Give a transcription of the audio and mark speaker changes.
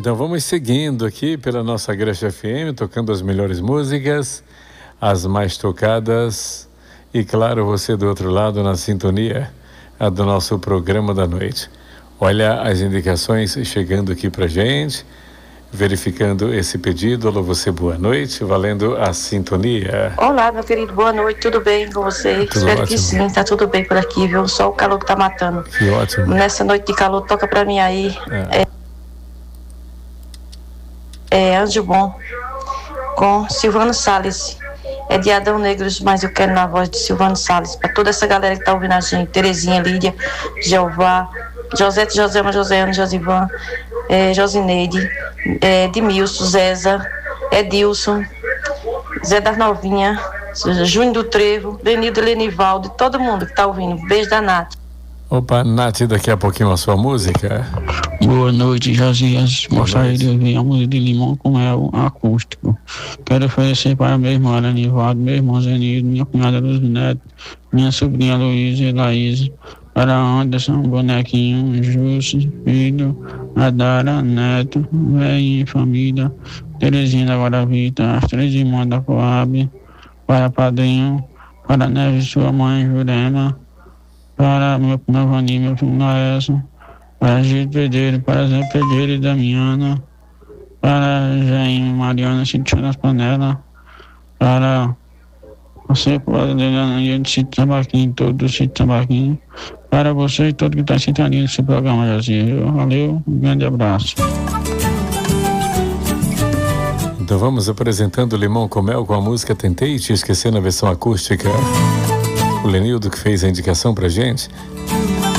Speaker 1: Então vamos seguindo aqui pela nossa Grecha FM, tocando as melhores músicas, as mais tocadas e, claro, você do outro lado na sintonia do nosso programa da noite. Olha as indicações chegando aqui pra gente, verificando esse pedido. Alô, você, boa noite, valendo a sintonia.
Speaker 2: Olá, meu querido, boa noite, tudo bem com você?
Speaker 1: Tudo
Speaker 2: Espero
Speaker 1: ótimo.
Speaker 2: que sim, tá tudo bem por aqui, viu? Só o calor que tá matando.
Speaker 1: Que ótimo.
Speaker 2: Nessa noite de calor, toca pra mim aí. Anjo Bom, com Silvano Salles. É de Adão Negros, mas eu quero na voz de Silvano Salles. Pra toda essa galera que tá ouvindo a gente: Terezinha, Lídia, Jeová, Josete, Joselma, Joséana, Josivan, Josineide, Edmilson, Zéza, Edilson, Zé das Novinha, Júnior do Trevo, Benildo, Lenivaldo, todo mundo que tá ouvindo. Beijo da Nath.
Speaker 1: Opa, Nath, daqui a pouquinho a sua música.
Speaker 3: Boa noite, Josias. Gostaria de ouvir a música de Limão com Mel acústico. Quero oferecer para meu irmão Anivaldo, meu irmão Zenildo, minha cunhada Luz Neto, minha sobrinha Luísa e Laís, para Anderson, Bonequinho, Júcio, Filho, Adara, Neto, Velhinho, Família, Terezinha da Guaravita, as 3 irmãs da Coab, para Padrinho, para Neves, sua mãe, Jurema, para meu Vani, meu filho Laércio, para Gil Pedreiro, para Zé Pedreiro e Damiana, para Jaime, Mariana, Cintia das Panelas, para você, Poderosa de Sítio Tabaquinho, todo do Sítio Tabaquinho, para você e todo que está sintonizando esse programa, Josias. Valeu, um grande abraço.
Speaker 1: Então vamos apresentando Limão com Mel com a música Tentei Te Esquecer na versão acústica. O Lenildo que fez a indicação pra gente.